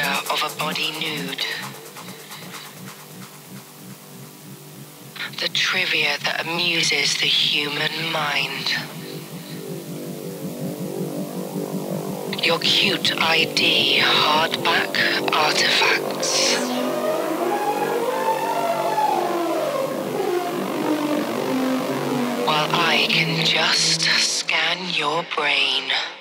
picture of a body nude. The trivia that amuses the human mind. Your cute ID hardback artifacts. While I can just scan your brain.